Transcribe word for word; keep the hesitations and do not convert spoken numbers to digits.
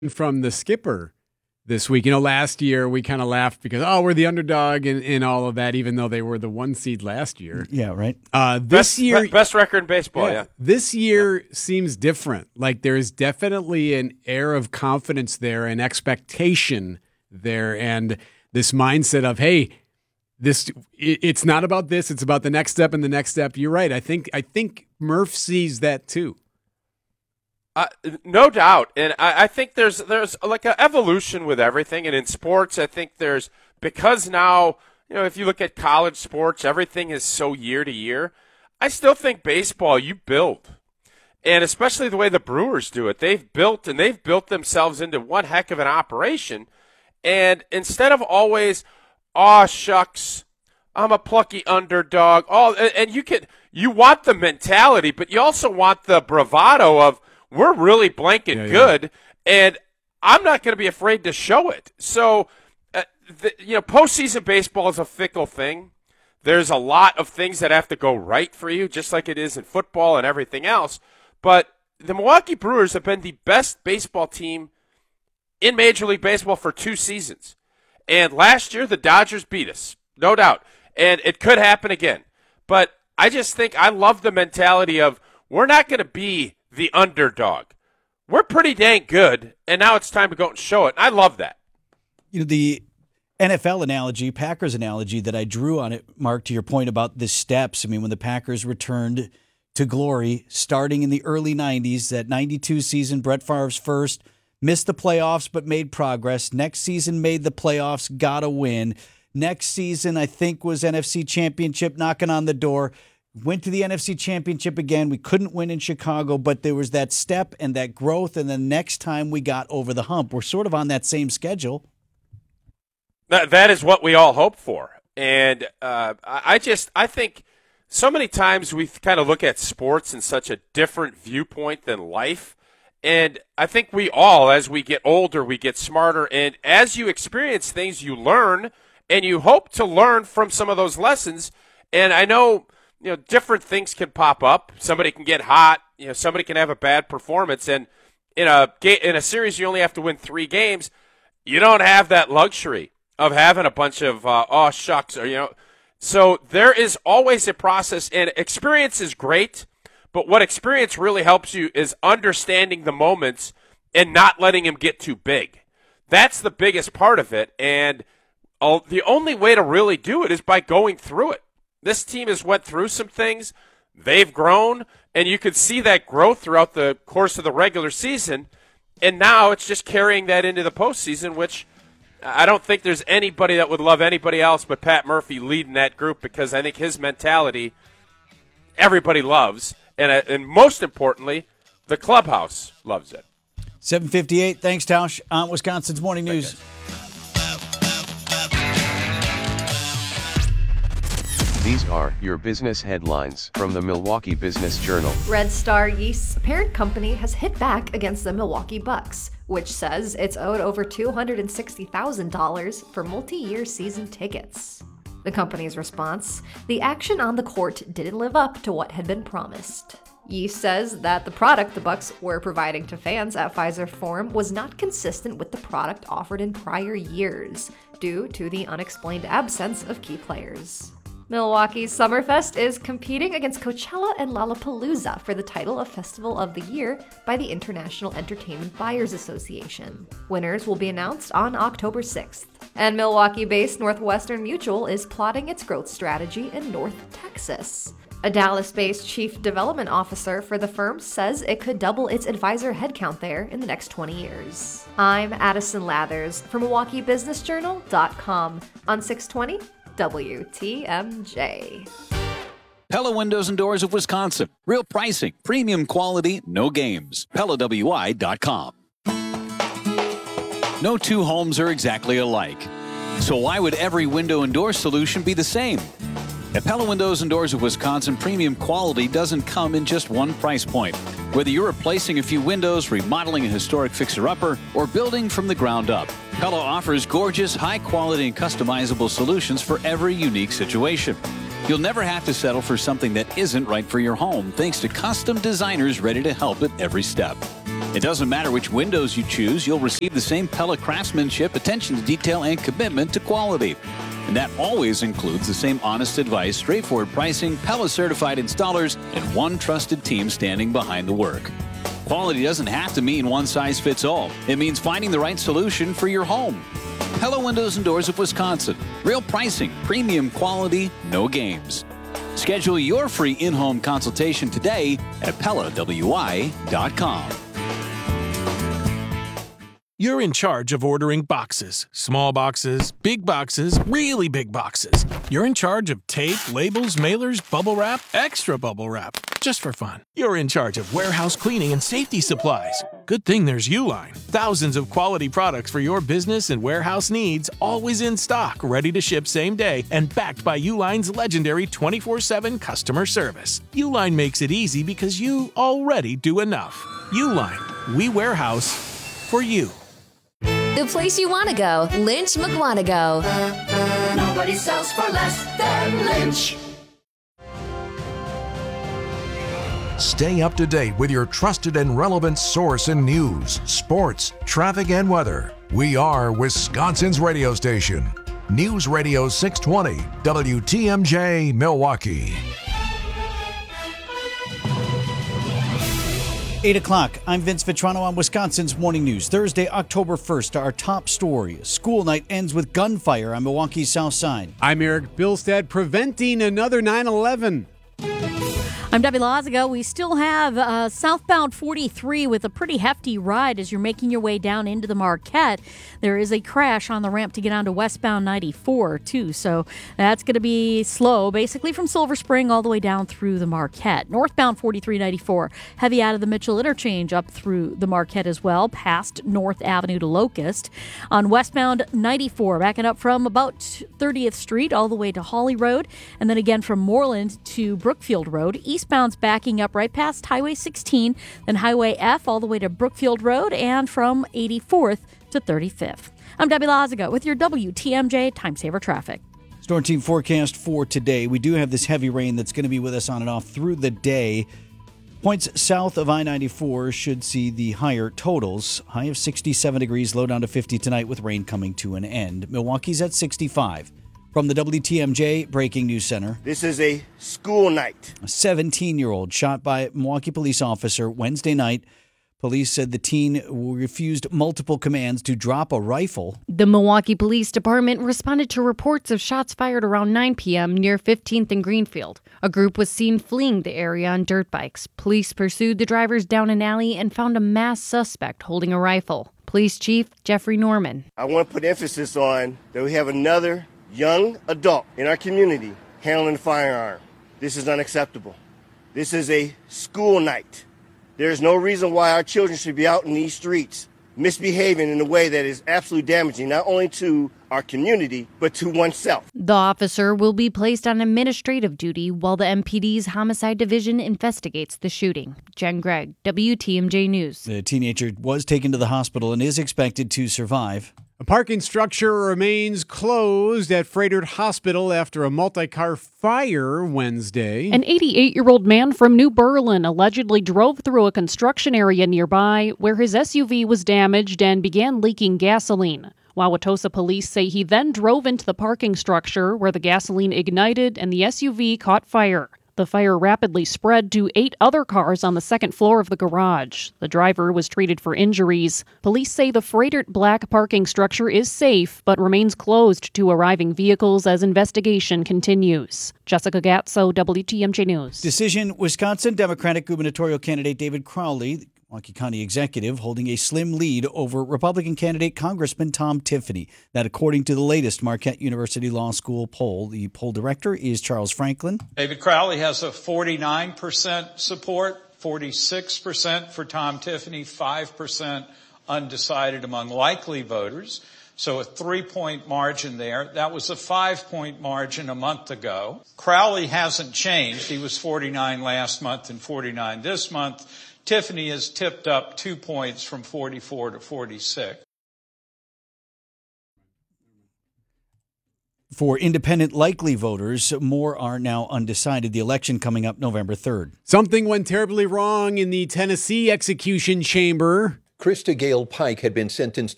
from the skipper this week. You know, last year we kind of laughed because, oh, we're the underdog and, and all of that, even though they were the one seed last year. Yeah, right. Uh, this best, year, best record in baseball, yeah. yeah. This year yeah. seems different. Like there's definitely an air of confidence there, an expectation there, and this mindset of, hey, this it, it's not about this, it's about the next step and the next step. You're right. I think I think Murph sees that too. Uh, no doubt, and I, I think there's there's like an evolution with everything, and in sports, I think there's because now you know if you look at college sports, everything is so year to year. I still think baseball, you build, and especially the way the Brewers do it, they've built and they've built themselves into one heck of an operation, and instead of always, aw shucks, I'm a plucky underdog, oh, and, and you can you want the mentality, but you also want the bravado of, we're really blanket yeah, good, yeah. and I'm not going to be afraid to show it. So, uh, the, you know, postseason baseball is a fickle thing. There's a lot of things that have to go right for you, just like it is in football and everything else. But the Milwaukee Brewers have been the best baseball team in Major League Baseball for two seasons. And last year, the Dodgers beat us, no doubt. And it could happen again. But I just think I love the mentality of we're not going to be the underdog. We're pretty dang good, and now it's time to go and show it. And I love that. You know, the N F L analogy, Packers analogy that I drew on it, Mark, to your point about the steps. I mean, when the Packers returned to glory, starting in the early nineties, that ninety-two season, Brett Favre's first, missed the playoffs but made progress. Next season, made the playoffs, got a win. Next season, I think, was N F C Championship knocking on the door. Went to the N F C Championship again. We couldn't win in Chicago, but there was that step and that growth, and the next time we got over the hump. We're sort of on that same schedule. That, that is what we all hope for. And uh, I just I think so many times we kind of look at sports in such a different viewpoint than life. And I think we all, as we get older, we get smarter. And as you experience things, you learn, and you hope to learn from some of those lessons. And I know, you know, different things can pop up. Somebody can get hot. You know, somebody can have a bad performance. And in a in a series, you only have to win three games. You don't have that luxury of having a bunch of uh, oh shucks, or you know. So there is always a process, and experience is great. But what experience really helps you is understanding the moments and not letting them get too big. That's the biggest part of it. And uh, the only way to really do it is by going through it. This team has went through some things. They've grown, and you could see that growth throughout the course of the regular season. And now it's just carrying that into the postseason, which I don't think there's anybody that would love anybody else but Pat Murphy leading that group, because I think his mentality everybody loves. And, uh, and most importantly, the clubhouse loves it. seven fifty-eight. Thanks, Tausch. On Wisconsin's Morning News. These are your business headlines from the Milwaukee Business Journal. Red Star Yeast's parent company has hit back against the Milwaukee Bucks, which says it's owed over two hundred sixty thousand dollars for multi-year season tickets. The company's response: the action on the court didn't live up to what had been promised. Yeast says that the product the Bucks were providing to fans at Pfizer Forum was not consistent with the product offered in prior years, due to the unexplained absence of key players. Milwaukee's Summerfest is competing against Coachella and Lollapalooza for the title of Festival of the Year by the International Entertainment Buyers Association. Winners will be announced on October sixth. And Milwaukee-based Northwestern Mutual is plotting its growth strategy in North Texas. A Dallas-based chief development officer for the firm says it could double its advisor headcount there in the next twenty years. I'm Addison Lathers for Milwaukee Business Journal dot com on six twenty W T M J. Pella Windows and Doors of Wisconsin. Real pricing, premium quality, no games. Pella W I dot com. No two homes are exactly alike. So why would every window and door solution be the same? At Pella Windows and Doors of Wisconsin, premium quality doesn't come in just one price point. Whether you're replacing a few windows, remodeling a historic fixer-upper, or building from the ground up, Pella offers gorgeous, high-quality, and customizable solutions for every unique situation. You'll never have to settle for something that isn't right for your home, thanks to custom designers ready to help at every step. It doesn't matter which windows you choose, you'll receive the same Pella craftsmanship, attention to detail, and commitment to quality. And that always includes the same honest advice, straightforward pricing, Pella certified installers, and one trusted team standing behind the work. Quality doesn't have to mean one size fits all. It means finding the right solution for your home. Pella Windows and Doors of Wisconsin. Real pricing, premium quality, no games. Schedule your free in-home consultation today at Pella W I dot com. You're in charge of ordering boxes. Small boxes, big boxes, really big boxes. You're in charge of tape, labels, mailers, bubble wrap, extra bubble wrap, just for fun. You're in charge of warehouse cleaning and safety supplies. Good thing there's Uline. Thousands of quality products for your business and warehouse needs, always in stock, ready to ship same day, and backed by Uline's legendary twenty-four seven customer service. Uline makes it easy because you already do enough. Uline, we warehouse for you. The place you want to go, Lynch McWanago. Nobody sells for less than Lynch. Stay up to date with your trusted and relevant source in news, sports, traffic, and weather. We are Wisconsin's radio station. News Radio six twenty, W T M J, Milwaukee. eight o'clock. I'm Vince Vitrano on Wisconsin's Morning News. Thursday, October first, our top story. School night ends with gunfire on Milwaukee's South Side. I'm Eric Bilstead, preventing another nine eleven. I'm Debbie Lazago. We still have uh, southbound forty-three with a pretty hefty ride as you're making your way down into the Marquette. There is a crash on the ramp to get onto westbound ninety-four, too. So that's going to be slow, basically from Silver Spring all the way down through the Marquette. Northbound forty-three ninety-four, heavy out of the Mitchell Interchange up through the Marquette as well, past North Avenue to Locust. On westbound ninety-four, backing up from about thirtieth Street all the way to Hawley Road, and then again from Moreland to Brookfield Road. East Eastbound's backing up right past Highway sixteen, then Highway F all the way to Brookfield Road, and from eighty-fourth to thirty-fifth. I'm Debbie Lazago with your W T M J Time Saver Traffic. Storm team forecast for today. We do have this heavy rain that's going to be with us on and off through the day. Points south of I ninety-four should see the higher totals. High of sixty-seven degrees, low down to fifty tonight with rain coming to an end. Milwaukee's at sixty-five. From the W T M J Breaking News Center. This is a school night. A seventeen-year-old shot by a Milwaukee police officer Wednesday night. Police said the teen refused multiple commands to drop a rifle. The Milwaukee Police Department responded to reports of shots fired around nine p.m. near fifteenth and Greenfield. A group was seen fleeing the area on dirt bikes. Police pursued the drivers down an alley and found a masked suspect holding a rifle. Police Chief Jeffrey Norman. I want to put emphasis on that we have another young adult in our community handling a firearm. This is unacceptable. This is a school night. There is no reason why our children should be out in these streets misbehaving in a way that is absolutely damaging, not only to our community, but to oneself. The officer will be placed on administrative duty while the M P D's Homicide Division investigates the shooting. Jen Gregg, W T M J News. The teenager was taken to the hospital and is expected to survive. A parking structure remains closed at Froedtert Hospital after a multi-car fire Wednesday. An eighty-eight-year-old man from New Berlin allegedly drove through a construction area nearby where his S U V was damaged and began leaking gasoline. Wauwatosa police say he then drove into the parking structure where the gasoline ignited and the S U V caught fire. The fire rapidly spread to eight other cars on the second floor of the garage. The driver was treated for injuries. Police say the Froedtert Black parking structure is safe, but remains closed to arriving vehicles as investigation continues. Jessica Gatso, W T M J News. Decision: Wisconsin Democratic gubernatorial candidate David Crowley, Milwaukee County executive, holding a slim lead over Republican candidate Congressman Tom Tiffany. That according to the latest Marquette University Law School poll. The poll director is Charles Franklin. David Crowley has a forty-nine percent support, forty-six percent for Tom Tiffany, five percent undecided among likely voters. So a three-point margin there. That was a five-point margin a month ago. Crowley hasn't changed. He was forty-nine last month and forty-nine this month. Tiffany has tipped up two points from forty-four to forty-six. For independent likely voters, more are now undecided. The election coming up November third. Something went terribly wrong in the Tennessee execution chamber. Krista Gale Pike had been sentenced